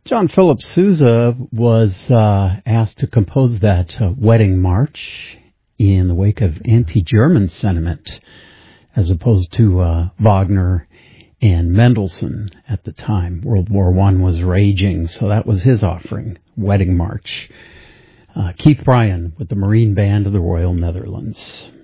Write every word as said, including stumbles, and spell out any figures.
John Philip Sousa was uh, asked to compose that uh, wedding march in the wake of anti-German sentiment, as opposed to uh, Wagner and Mendelssohn at the time. World War One was raging, so that was his offering, Wedding March. Uh, Keith Bryan with the Marine Band of the Royal Netherlands.